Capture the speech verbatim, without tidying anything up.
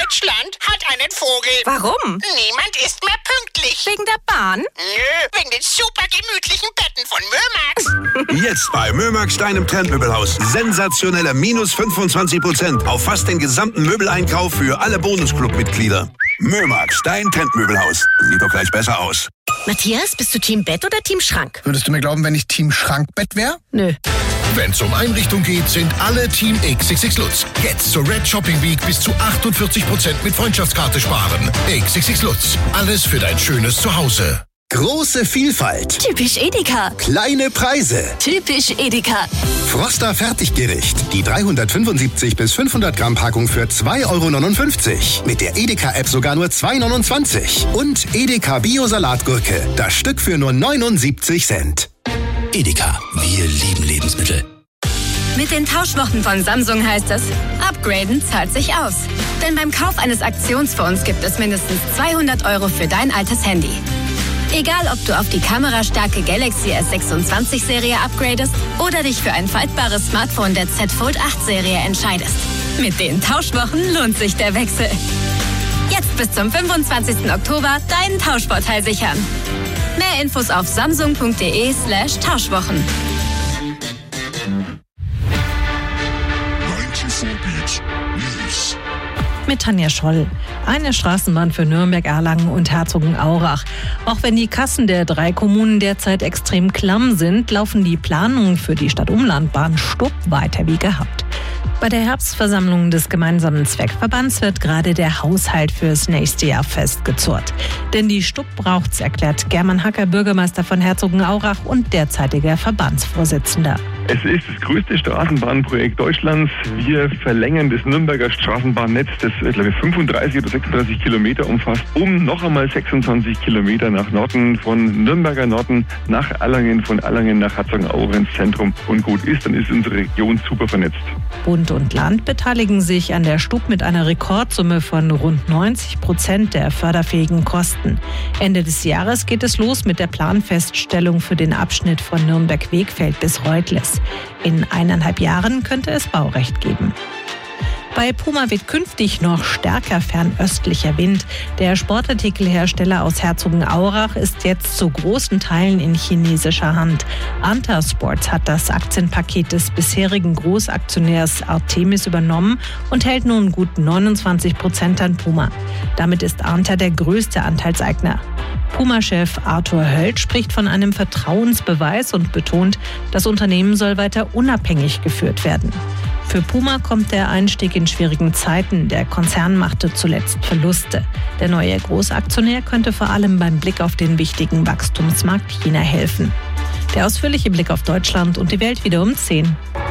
Deutschland hat einen Vogel. Warum? Niemand ist mehr pünktlich. Wegen der Bahn? Nö, wegen den super gemütlichen Betten von Mömax. Jetzt bei Mömax, deinem Trendmöbelhaus. Sensationelle minus fünfundzwanzig Prozent auf fast den gesamten Möbeleinkauf für alle Bonusclub-Mitglieder. Mömax, dein Trendmöbelhaus. Sieht doch gleich besser aus. Matthias, bist du Team Bett oder Team Schrank? Würdest du mir glauben, wenn ich Team Schrankbett wäre? Nö. Wenn es um Einrichtung geht, sind alle Team X X X Lutz. Jetzt zur Red Shopping Week bis zu achtundvierzig Prozent mit Freundschaftskarte sparen. X X X Lutz. Alles für dein schönes Zuhause. Große Vielfalt. Typisch Edeka. Kleine Preise. Typisch Edeka. Froster Fertiggericht. Die dreihundertfünfundsiebzig bis fünfhundert Gramm Packung für zwei Euro neunundfünfzig. Mit der Edeka-App sogar nur zwei Euro neunundzwanzig. Und Edeka Bio-Salatgurke. Das Stück für nur neunundsiebzig Cent. Edeka. Wir lieben Lebensmittel. Mit den Tauschwochen von Samsung heißt es, upgraden zahlt sich aus. Denn beim Kauf eines Aktionsphones gibt es mindestens zweihundert Euro für dein altes Handy. Egal, ob du auf die kamerastarke Galaxy S sechsundzwanzig Serie upgradest oder dich für ein faltbares Smartphone der Z Fold acht Serie entscheidest. Mit den Tauschwochen lohnt sich der Wechsel. Jetzt bis zum fünfundzwanzigsten Oktober deinen Tauschvorteil sichern. Mehr Infos auf samsung.de slash Tauschwochen. Mit Tanja Scholl. Eine Straßenbahn für Nürnberg, Erlangen und Herzogenaurach. Auch wenn die Kassen der drei Kommunen derzeit extrem klamm sind, laufen die Planungen für die Stadtumlandbahn Stupp weiter wie gehabt. Bei der Herbstversammlung des gemeinsamen Zweckverbands wird gerade der Haushalt fürs nächste Jahr festgezurrt. Denn die Stupp braucht's, erklärt German Hacker, Bürgermeister von Herzogenaurach und derzeitiger Verbandsvorsitzender. Es ist das größte Straßenbahnprojekt Deutschlands. Wir verlängern das Nürnberger Straßenbahnnetz, das glaube ich fünfunddreißig oder sechsunddreißig Kilometer umfasst, um noch einmal sechsundzwanzig Kilometer nach Norden, von Nürnberger Norden nach Erlangen, von Erlangen nach Herzogenaurach ins Zentrum. Und gut ist, dann ist unsere Region super vernetzt. Bund und Land beteiligen sich an der Stupp mit einer Rekordsumme von rund neunzig Prozent der förderfähigen Kosten. Ende des Jahres geht es los mit der Planfeststellung für den Abschnitt von Nürnberg-Wegfeld bis Reutlers. In eineinhalb Jahren könnte es Baurecht geben. Bei Puma weht künftig noch stärker fernöstlicher Wind. Der Sportartikelhersteller aus Herzogenaurach ist jetzt zu großen Teilen in chinesischer Hand. Anta Sports hat das Aktienpaket des bisherigen Großaktionärs Artemis übernommen und hält nun gut neunundzwanzig Prozent an Puma. Damit ist Anta der größte Anteilseigner. Puma-Chef Arthur Höll spricht von einem Vertrauensbeweis und betont, das Unternehmen soll weiter unabhängig geführt werden. Für Puma kommt der Einstieg in schwierigen Zeiten. Der Konzern machte zuletzt Verluste. Der neue Großaktionär könnte vor allem beim Blick auf den wichtigen Wachstumsmarkt China helfen. Der ausführliche Blick auf Deutschland und die Welt wieder um zehn.